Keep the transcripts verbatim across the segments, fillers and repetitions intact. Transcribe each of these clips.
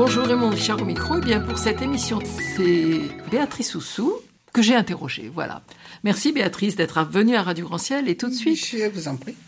Bonjour Raymond Richard au micro. Eh bien, pour cette émission, c'est Béatrice Oussou que j'ai interrogée. Voilà. Merci Béatrice d'être venue à Radio Grand Ciel et tout de suite. Je vous en prie.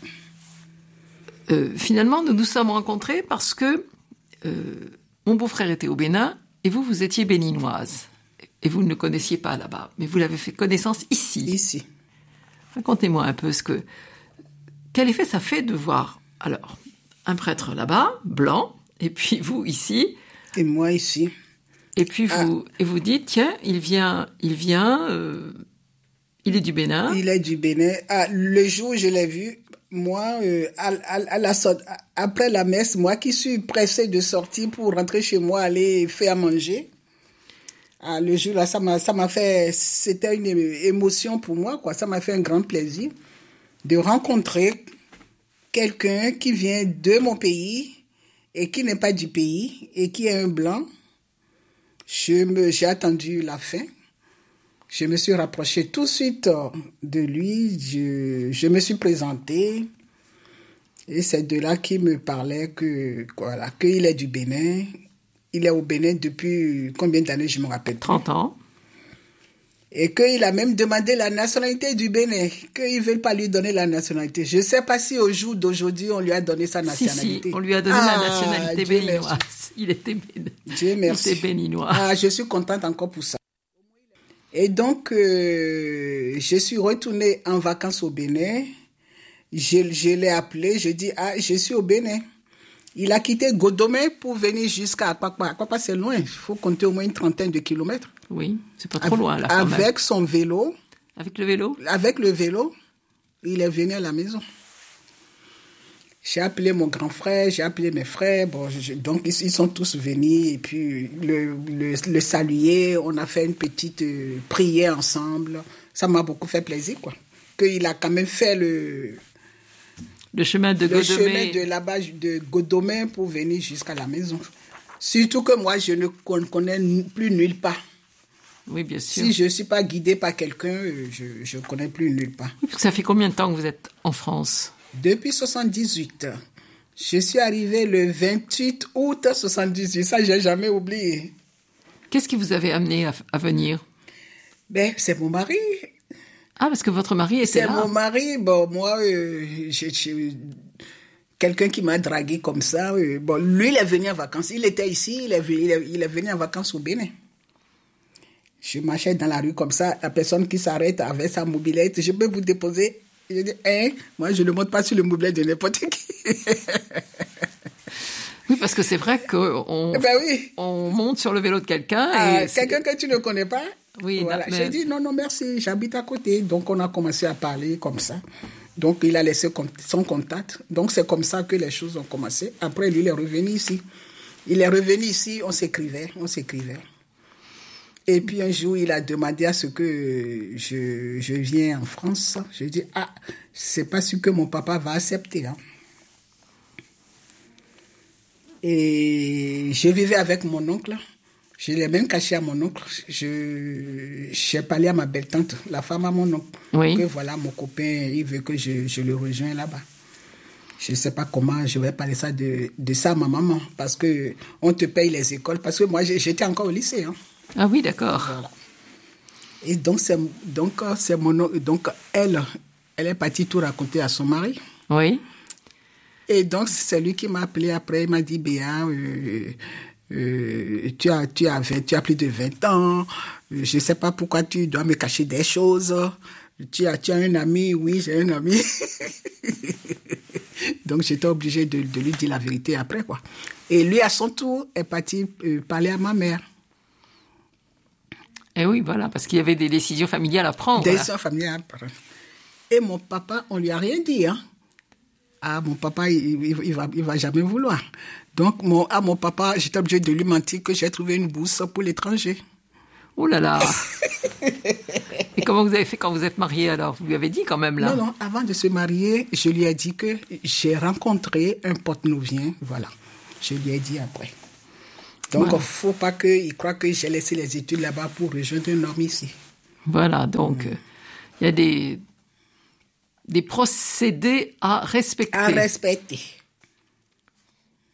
Euh, finalement, nous nous sommes rencontrés parce que euh, mon beau-frère était au Bénin et vous, vous étiez béninoise. Et vous ne le connaissiez pas là-bas, mais vous l'avez fait connaissance ici. Ici. Racontez-moi un peu ce que... Quel effet ça fait de voir, alors, un prêtre là-bas, blanc, et puis vous ici... Et moi ici. Et puis vous, ah. et vous dites, tiens, il vient, il vient, euh, il est du Bénin. Il est du Bénin. Ah, le jour où je l'ai vu, moi, euh, à, à, à la sorte, après la messe, moi qui suis pressée de sortir pour rentrer chez moi, aller faire à manger. Ah, le jour là, ça m'a, ça m'a fait, c'était une émotion pour moi, quoi. Ça m'a fait un grand plaisir de rencontrer quelqu'un qui vient de mon pays et qui n'est pas du pays, et qui est un blanc. Je me, j'ai attendu la fin. Je me suis rapprochée tout de suite de lui. Je, je me suis présentée. Et c'est de là qu'il me parlait que, voilà, qu'il est du Bénin. Il est au Bénin depuis combien d'années, je me rappelle. trente ans. Et qu'il a même demandé la nationalité du Bénin, qu'ils ne veulent pas lui donner la nationalité. Je ne sais pas si au jour d'aujourd'hui, on lui a donné sa nationalité. Si, si, on lui a donné ah, la nationalité Dieu béninoise. Merci. Il était, bénin. Dieu merci. Il était béninois. Ah, je suis contente encore pour ça. Et donc, euh, je suis retournée en vacances au Bénin. Je, je l'ai appelé, je dis, ah, je suis au Bénin. Il a quitté Godomé pour venir jusqu'à Akpakpa. Akpakpa, c'est loin. Il faut compter au moins une trentaine de kilomètres. Oui, c'est pas trop loin là. Quand avec même. son vélo. Avec le vélo? Avec le vélo, il est venu à la maison. J'ai appelé mon grand frère, j'ai appelé mes frères. Bon, je, donc, ils, ils sont tous venus et puis le, le, le saluer. On a fait une petite euh, prière ensemble. Ça m'a beaucoup fait plaisir, quoi. Qu'il a quand même fait le... Le chemin de le Godomé. chemin de là-bas, de Godomé pour venir jusqu'à la maison. Surtout que moi, je ne connais plus nulle part. Oui, bien sûr. Si je ne suis pas guidée par quelqu'un, je ne connais plus nulle part. Oui, parce que ça fait combien de temps que vous êtes en France? Depuis soixante-dix-huit. Je suis arrivée le vingt-huit août soixante-dix-huit. Ça, je n'ai jamais oublié. Qu'est-ce qui vous avait amené à, à venir? Ben, c'est mon mari. Ah, parce que votre mari était c'est là. C'est mon mari. Bon, moi, euh, j'ai, j'ai, quelqu'un qui m'a dragué comme ça. Euh, bon, lui, il est venu en vacances. Il était ici, il est, il est, il est venu en vacances au Bénin. Je marchais dans la rue comme ça, la personne qui s'arrête avec sa mobilette, je peux vous déposer? Je dis, hein, moi je ne monte pas sur le mobilette de n'importe qui. Oui, parce que c'est vrai qu'on ben oui. on monte sur le vélo de quelqu'un. Ah, et quelqu'un que tu ne connais pas? Oui, voilà. non, mais... J'ai dit, non, non, merci, j'habite à côté. Donc on a commencé à parler comme ça. Donc il a laissé son contact. Donc c'est comme ça que les choses ont commencé. Après, lui, il est revenu ici. Il est revenu ici, on s'écrivait, on s'écrivait. Et puis un jour, il a demandé à ce que je, je vienne en France. Je dis, ah, c'est pas sûr que mon papa va accepter. Hein. Et je vivais avec mon oncle. Je l'ai même caché à mon oncle. Je, j'ai parlé à ma belle-tante, la femme à mon oncle. Oui. Que voilà, mon copain, il veut que je, je le rejoigne là-bas. Je ne sais pas comment je vais parler ça de, de ça à ma maman. Parce qu'on te paye les écoles. Parce que moi, j'étais encore au lycée. Hein. Ah oui, d'accord. Voilà. Et donc, c'est, donc, c'est mon, donc elle, elle est partie tout raconter à son mari. Oui. Et donc, c'est lui qui m'a appelé après. Il m'a dit, Béa, euh, euh, tu, as, tu, as vingt, tu as plus de vingt ans. Je ne sais pas pourquoi tu dois me cacher des choses. Tu as, tu as un ami? Oui, j'ai un ami. Donc, j'étais obligée de, de lui dire la vérité après, quoi. Et lui, à son tour, est parti euh, parler à ma mère. Et oui, voilà, parce qu'il y avait des décisions familiales à prendre. Des décisions familiales à prendre. Et mon papa, on lui a rien dit, hein. Ah, mon papa, il, il, il va, il va jamais vouloir. Donc, mon, à mon papa, j'étais obligée de lui mentir que j'ai trouvé une bourse pour l'étranger. Oh là là. Et comment vous avez fait quand vous êtes mariés alors? Vous lui avez dit quand même là? Non, non, avant de se marier, je lui ai dit que j'ai rencontré un Porte-Nouvien, voilà. Je lui ai dit après. Donc, il voilà. ne faut pas qu'il croie que j'ai laissé les études là-bas pour rejoindre un homme ici. Voilà, donc, il mmh. y a des, des procédés à respecter. À respecter.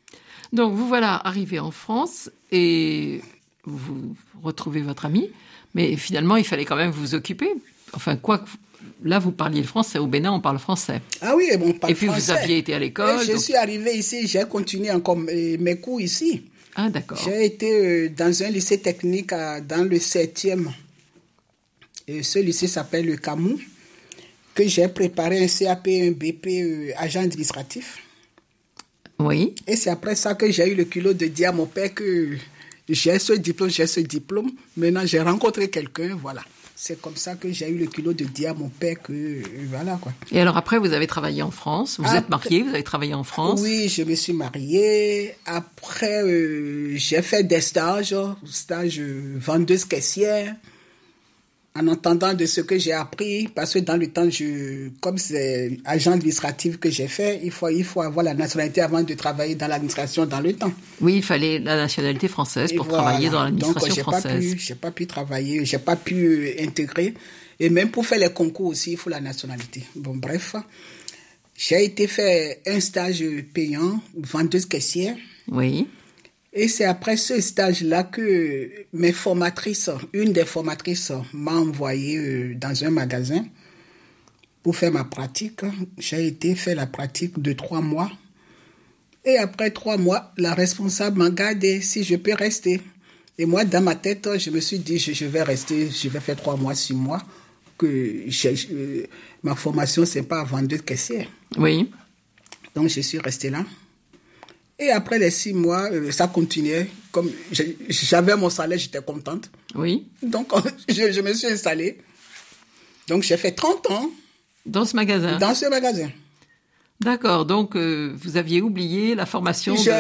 Donc, vous voilà arrivé en France et vous retrouvez votre ami. Mais finalement, il fallait quand même vous occuper. Enfin, quoi que... Là, vous parliez le français. Au Bénin, on parle français. Ah oui, on parle Et puis, français. vous aviez été à l'école. Et je donc... suis arrivée ici, j'ai continué encore mes cours ici. Ah, d'accord. J'ai été dans un lycée technique à, dans le septième. Et ce lycée s'appelle le Camou, que j'ai préparé un C A P, un B P, euh, agent administratif. Oui. Et c'est après ça que j'ai eu le culot de dire à mon père que j'ai ce diplôme, j'ai ce diplôme. Maintenant, j'ai rencontré quelqu'un, voilà. C'est comme ça que j'ai eu le culot de dire à mon père que, euh, voilà quoi. Et alors après, vous avez travaillé en France, vous après, êtes marié, vous avez travaillé en France. Oui, je me suis mariée. Après, euh, j'ai fait des stages, stages euh, vendeuse caissière. En entendant de ce que j'ai appris, parce que dans le temps, je, comme c'est agent administratif que j'ai fait, il faut, il faut avoir la nationalité avant de travailler dans l'administration dans le temps. Oui, il fallait la nationalité française pour voilà. travailler dans l'administration Donc, j'ai française. Donc, je n'ai pas pu travailler, je n'ai pas pu euh, intégrer. Et même pour faire les concours aussi, il faut la nationalité. Bon, bref, j'ai été faire un stage payant, vendeuse caissière. Oui. Et c'est après ce stage-là que mes formatrices, une des formatrices m'a envoyé dans un magasin pour faire ma pratique. J'ai été faire la pratique de trois mois. Et après trois mois, la responsable m'a gardé si je peux rester. Et moi, dans ma tête, je me suis dit, je, je vais rester, je vais faire trois mois, six mois, que j'ai, je, ma formation, c'est pas vendeuse caissière. Oui. Donc, je suis restée là. Et après les six mois, euh, ça continuait. Comme j'avais mon salaire, j'étais contente. Oui. Donc, je, je me suis installée. Donc, j'ai fait trente ans. Dans ce magasin? Dans ce magasin. D'accord. Donc, euh, vous aviez oublié la formation de...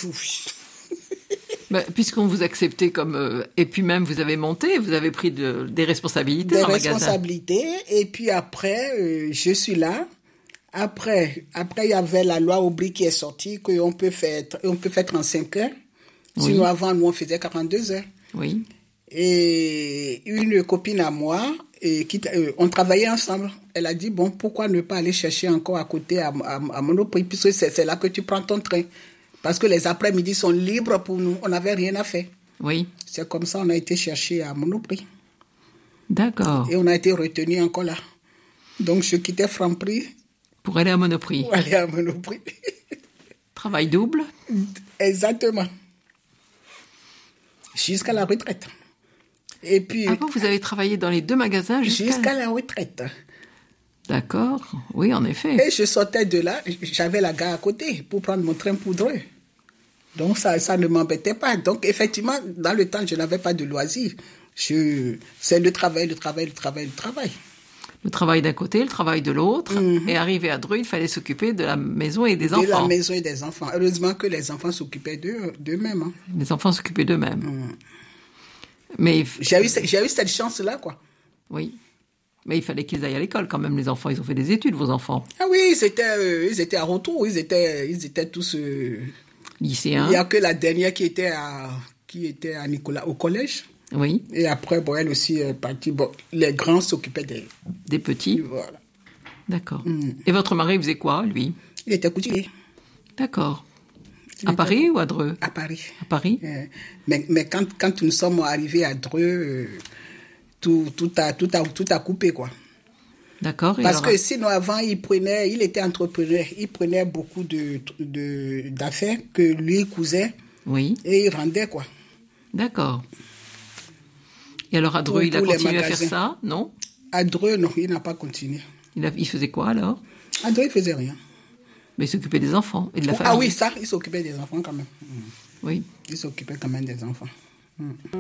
bah, puisqu'on vous acceptait comme... Euh, et puis même, vous avez monté, vous avez pris de, des responsabilités des dans le magasin. Des responsabilités. Et puis après, euh, je suis là. Après, après, il y avait la loi Aubry qui est sortie, qu'on peut faire, on peut faire trente-cinq heures. Oui. Sinon, avant, nous, on faisait quarante-deux heures. Oui. Et une copine à moi, et qui, euh, on travaillait ensemble. Elle a dit, bon, pourquoi ne pas aller chercher encore à côté à, à, à Monoprix, puisque c'est, c'est là que tu prends ton train. Parce que les après-midi sont libres pour nous. On n'avait rien à faire. Oui. C'est comme ça on a été chercher à Monoprix. D'accord. Et on a été retenus encore là. Donc, je quittais Franprix. Pour aller à Monoprix. Pour aller à Monoprix. Travail double. Exactement. Jusqu'à la retraite. Et puis... Ah bon, vous avez travaillé dans les deux magasins jusqu'à... Jusqu'à la retraite. D'accord. Oui, en effet. Et je sortais de là, j'avais la gare à côté pour prendre mon train poudreux. Donc, ça, ça ne m'embêtait pas. Donc, effectivement, dans le temps, je n'avais pas de loisirs. Je... C'est le travail, le travail, le travail, le travail. Le travail d'un côté, le travail de l'autre. Mm-hmm. Et arrivé à Dreux, il fallait s'occuper de la maison et des de enfants. De la maison et des enfants. Heureusement que les enfants s'occupaient d'eux, d'eux-mêmes. Hein. Les enfants s'occupaient d'eux-mêmes. Mm. Mais j'ai eu, j'ai eu cette chance-là, quoi. Oui. Mais il fallait qu'ils aillent à l'école quand même, les enfants. Ils ont fait des études, vos enfants. Ah oui, ils étaient, euh, ils étaient à retour. Ils étaient, ils étaient tous... Euh, lycéens. Il n'y a que la dernière qui était à, qui était à Nicolas, au collège. Oui. Et après, bon, elle aussi est partie. Bon, les grands s'occupaient des... Des petits. Voilà. D'accord. Mm. Et votre mari faisait quoi, lui? Il était couturier. D'accord. Il à Paris était... ou à Dreux? À Paris. À Paris. Euh, mais mais quand, quand nous sommes arrivés à Dreux, euh, tout, tout, a, tout, a, tout a coupé, quoi. D'accord. Parce alors... que sinon, avant, il prenait, il était entrepreneur. Il prenait beaucoup de, de, d'affaires que lui cousait. Oui. Et il rendait, quoi. D'accord. Et alors, à Dreux, il a continué à faire ça, non? À Dreux, non, il n'a pas continué. Il, a, il faisait quoi, alors? À Dreux, il faisait rien. Mais il s'occupait des enfants et de la oh, famille. Ah oui, ça, il s'occupait des enfants quand même. Oui. Il s'occupait quand même des enfants.